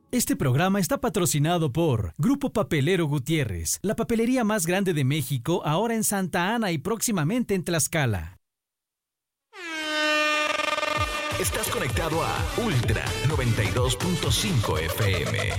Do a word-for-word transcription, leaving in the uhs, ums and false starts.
Este programa está patrocinado por Grupo Papelero Gutiérrez, la papelería más grande de México, ahora en Santa Ana y próximamente en Tlaxcala. Estás conectado a Ultra noventa y dos punto cinco F M.